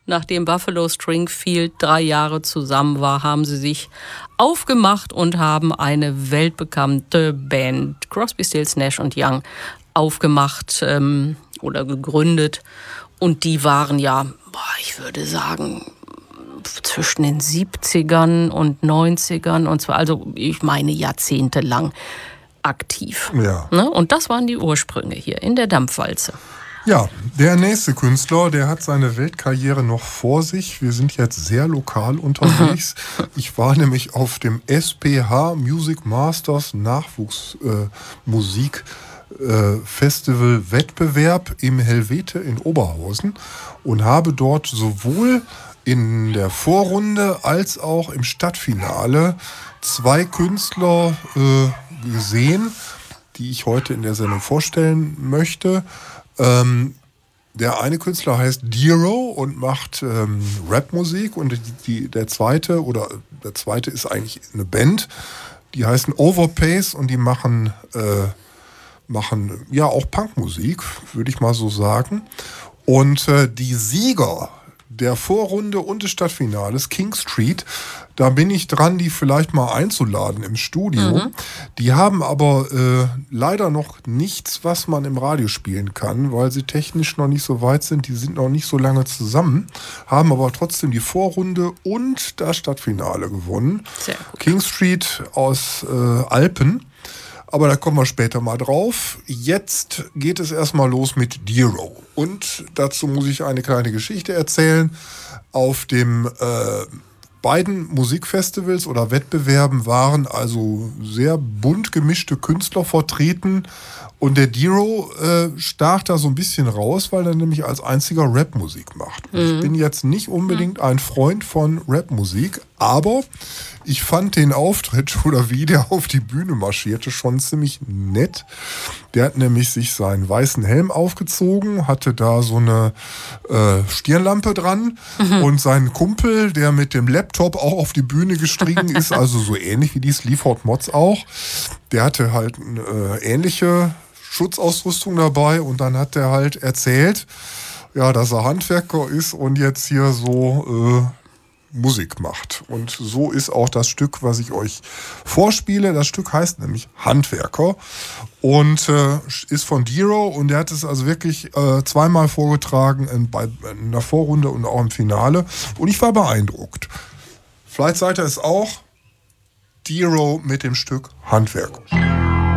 Nachdem Buffalo Springfield 3 Jahre zusammen war, haben sie sich aufgemacht und haben eine weltbekannte Band, Crosby, Stills, Nash und Young, aufgemacht oder gegründet. Und die waren ja, ich würde sagen, zwischen den 70ern und 90ern, und zwar, also ich meine jahrzehntelang aktiv. Ja. Ne? Und das waren die Ursprünge hier in der Dampfwalze. Ja, der nächste Künstler, der hat seine Weltkarriere noch vor sich. Wir sind jetzt sehr lokal unterwegs. Ich war nämlich auf dem SPH Music Masters Nachwuchsmusik Festival Wettbewerb im Helvete in Oberhausen und habe dort sowohl in der Vorrunde als auch im Stadtfinale 2 Künstler gesehen, die ich heute in der Sendung vorstellen möchte. Der eine Künstler heißt Dero und macht Rapmusik, und der zweite ist eigentlich eine Band, die heißen Overpace und die machen ja auch Punkmusik, würde ich mal so sagen. Und die Sieger der Vorrunde und des Stadtfinales, King Street, da bin ich dran, die vielleicht mal einzuladen im Studio. Die haben aber leider noch nichts, was man im Radio spielen kann, weil sie technisch noch nicht so weit sind. Die sind noch nicht so lange zusammen, haben aber trotzdem die Vorrunde und das Stadtfinale gewonnen. Sehr gut. King Street aus Alpen. Aber da kommen wir später mal drauf. Jetzt geht es erstmal los mit Dero. Und dazu muss ich eine kleine Geschichte erzählen. Auf dem beiden Musikfestivals oder Wettbewerben waren also sehr bunt gemischte Künstler vertreten. Und der Dero stach da so ein bisschen raus, weil er nämlich als einziger Rapmusik macht. Ich bin jetzt nicht unbedingt ein Freund von Rapmusik, aber ich fand den Auftritt oder wie der auf die Bühne marschierte schon ziemlich nett. Der hat nämlich sich seinen weißen Helm aufgezogen, hatte da so eine Stirnlampe dran und sein Kumpel, der mit dem Laptop auch auf die Bühne gestiegen ist, also so ähnlich wie die Sleaford Mods auch, der hatte halt eine ähnliche Schutzausrüstung dabei, und dann hat er halt erzählt, ja, dass er Handwerker ist und jetzt hier so Musik macht. Und so ist auch das Stück, was ich euch vorspiele. Das Stück heißt nämlich Handwerker und ist von Dero, und er hat es also wirklich zweimal vorgetragen in der Vorrunde und auch im Finale, und ich war beeindruckt. Vielleicht seid ihr es auch. Dero mit dem Stück Handwerker.